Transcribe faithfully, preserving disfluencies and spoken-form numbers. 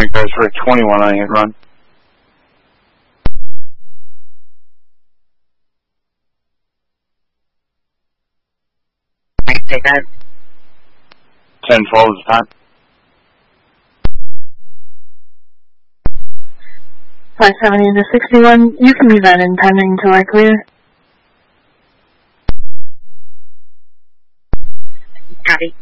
guys for a twenty-one on it run. Take that. ten twelve is the time. five seventy to sixty-one, you can leave that in pending until I clear. Copy.